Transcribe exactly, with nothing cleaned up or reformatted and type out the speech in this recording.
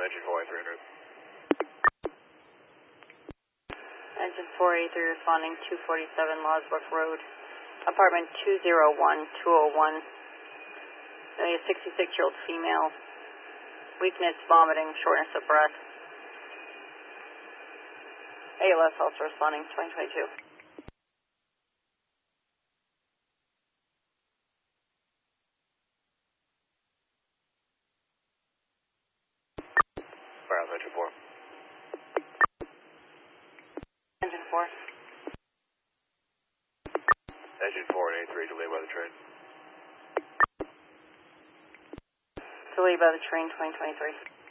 engine four eighty-three hundred. Engine four eighty-three responding two forty-seven Losbrook Road, apartment two oh one two oh one. A sixty-six-year-old female, weakness, vomiting, shortness of breath. A L S also responding twenty twenty-two. Firehouse engine four. Engine four. Engine four and eighty-three delayed by the train. Delayed by the train twenty twenty-three.